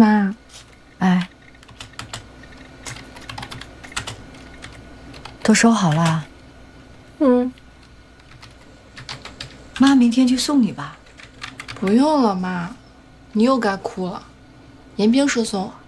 妈， 哎，都收好了。 嗯， 妈明天去送你吧。 不用了，妈，你又该哭了。延平是送，